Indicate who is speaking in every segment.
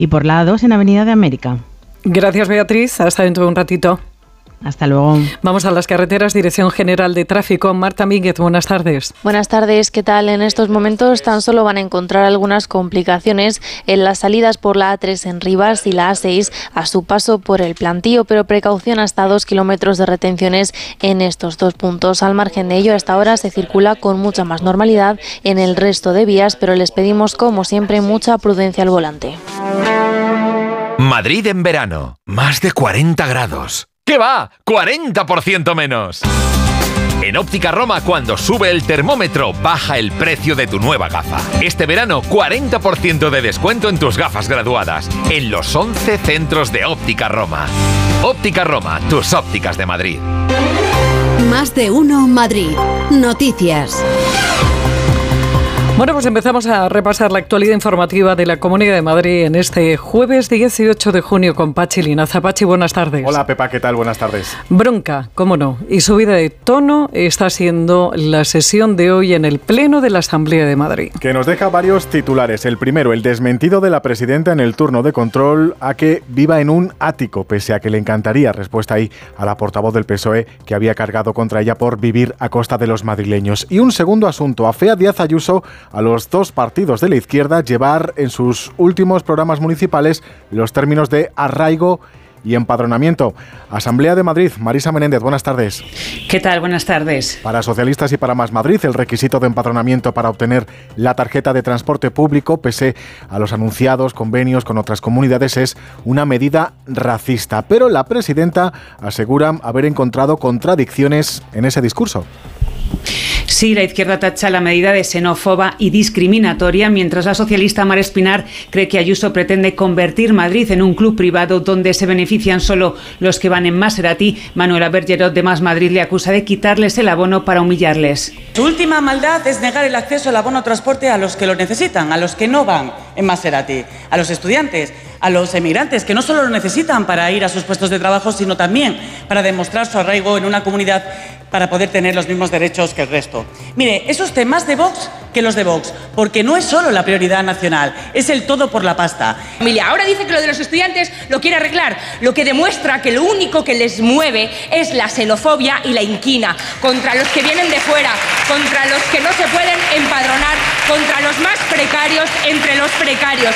Speaker 1: y por la A2 en Avenida de América.
Speaker 2: Gracias, Beatriz. Hasta dentro de un ratito.
Speaker 1: Hasta luego.
Speaker 2: Vamos a las carreteras, Dirección General de Tráfico. Marta Mínguez, buenas tardes.
Speaker 3: Buenas tardes, ¿qué tal? En estos momentos tan solo van a encontrar algunas complicaciones en las salidas por la A3 en Rivas y la A6 a su paso por el Plantío, pero precaución, hasta 2 kilómetros de retenciones en estos dos puntos. Al margen de ello, hasta ahora se circula con mucha más normalidad en el resto de vías, pero les pedimos, como siempre, mucha prudencia al volante.
Speaker 4: Madrid en verano, más de 40 grados. ¿Qué va? ¡40% menos! En Óptica Roma, cuando sube el termómetro, baja el precio de tu nueva gafa. Este verano, 40% de descuento en tus gafas graduadas, en los 11 centros de Óptica Roma. Óptica Roma, tus ópticas de Madrid.
Speaker 5: Más de uno Madrid. Noticias.
Speaker 2: Bueno, pues empezamos a repasar la actualidad informativa de la Comunidad de Madrid en este jueves 18 de junio con Pachi Linaza. Pachi, buenas tardes.
Speaker 6: Hola, Pepa, ¿qué tal? Buenas tardes.
Speaker 2: Bronca, cómo no, y subida de tono está siendo la sesión de hoy en el Pleno de la Asamblea de Madrid.
Speaker 6: Que nos deja varios titulares. El primero, el desmentido de la presidenta en el turno de control a que viva en un ático, pese a que le encantaría, respuesta ahí a la portavoz del PSOE, que había cargado contra ella por vivir a costa de los madrileños. Y un segundo asunto, afea Díaz Ayuso a los dos partidos de la izquierda llevar en sus últimos programas municipales los términos de arraigo y empadronamiento. Asamblea de Madrid, Marisa Menéndez, buenas tardes.
Speaker 7: ¿Qué tal? Buenas tardes.
Speaker 6: Para socialistas y para Más Madrid, el requisito de empadronamiento para obtener la tarjeta de transporte público, pese a los anunciados convenios con otras comunidades, es una medida racista. Pero la presidenta asegura haber encontrado contradicciones en ese discurso.
Speaker 7: Sí, la izquierda tacha la medida de xenófoba y discriminatoria, mientras la socialista Mar Espinar cree que Ayuso pretende convertir Madrid en un club privado donde se benefician solo los que van en Maserati. Manuela Bergerot de Más Madrid le acusa de quitarles el abono para humillarles.
Speaker 8: Su última maldad es negar el acceso al abono transporte a los que lo necesitan, a los que no van en Maserati, a los estudiantes, a los emigrantes, que no solo lo necesitan para ir a sus puestos de trabajo, sino también para demostrar su arraigo en una comunidad, para poder tener los mismos derechos que el resto. Mire, eso es más de Vox que los de Vox, porque no es solo la prioridad nacional, es el todo por la pasta.
Speaker 9: Familia, ahora dice que lo de los estudiantes lo quiere arreglar, lo que demuestra que lo único que les mueve es la xenofobia y la inquina contra los que vienen de fuera, contra los que no se pueden empadronar, contra los más precarios entre los precarios.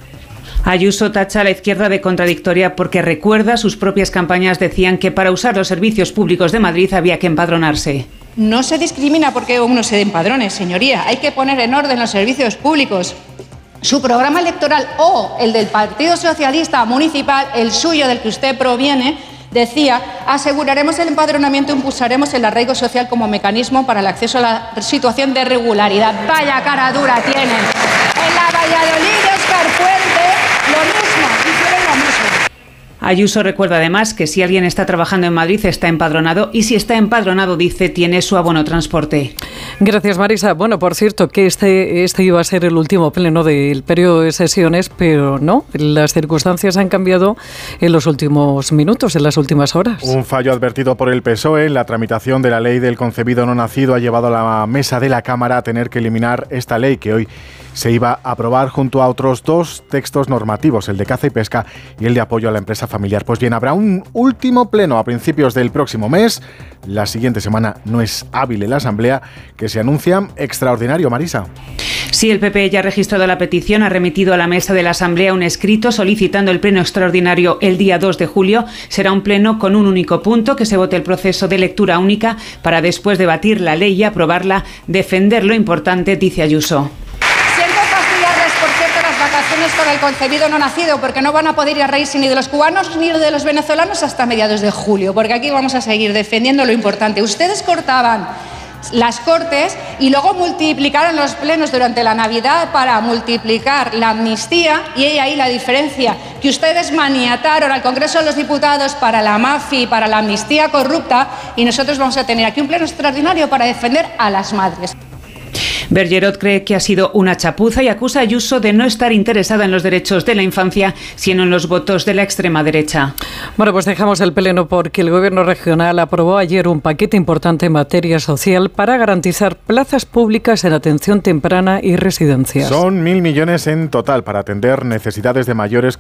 Speaker 7: Ayuso tacha a la izquierda de contradictoria porque recuerda sus propias campañas decían que para usar los servicios públicos de Madrid había que empadronarse.
Speaker 10: No se discrimina porque uno se empadrone, señoría. Hay que poner en orden los servicios públicos. Su programa electoral o el del Partido Socialista Municipal, el suyo del que usted proviene, decía: aseguraremos el empadronamiento, impulsaremos el arraigo social como mecanismo para el acceso a la situación de regularidad. Vaya cara dura tienen. En la Valladolid de Óscar Puente, lo mismo, hicieron lo mismo.
Speaker 7: Ayuso recuerda además que si alguien está trabajando en Madrid está empadronado y si está empadronado, dice, tiene su abono transporte.
Speaker 2: Gracias, Marisa. Bueno, por cierto, que este iba a ser el último pleno del periodo de sesiones, pero no, las circunstancias han cambiado en los últimos minutos, en las últimas horas.
Speaker 6: Un fallo advertido por el PSOE en la tramitación de la ley del concebido no nacido ha llevado a la mesa de la Cámara a tener que eliminar esta ley que hoy se iba a aprobar junto a otros dos textos normativos, el de caza y pesca y el de apoyo a la empresa familiar. Pues bien, habrá un último pleno a principios del próximo mes. La siguiente semana no es hábil en la Asamblea, que se anuncia extraordinario, Marisa.
Speaker 7: Sí, el PP ya ha registrado la petición, ha remitido a la mesa de la Asamblea un escrito solicitando el pleno extraordinario el día 2 de julio. Será un pleno con un único punto, que se vote el proceso de lectura única para después debatir la ley y aprobarla. Defender lo importante, dice Ayuso.
Speaker 10: Con el concebido no nacido, porque no van a poder ir a reírse ni de los cubanos ni de los venezolanos hasta mediados de julio, porque aquí vamos a seguir defendiendo lo importante. Ustedes cortaban las Cortes y luego multiplicaron los plenos durante la Navidad para multiplicar la amnistía, y hay ahí la diferencia, que ustedes maniataron al Congreso de los Diputados para la mafia y para la amnistía corrupta, y nosotros vamos a tener aquí un pleno extraordinario para defender a las madres.
Speaker 7: Bergerot cree que ha sido una chapuza y acusa a Ayuso de no estar interesada en los derechos de la infancia, sino en los votos de la extrema derecha.
Speaker 2: Bueno, pues dejamos el pleno porque el Gobierno regional aprobó ayer un paquete importante en materia social para garantizar plazas públicas en atención temprana y residencias.
Speaker 6: Son 1.000 millones en total para atender necesidades de mayores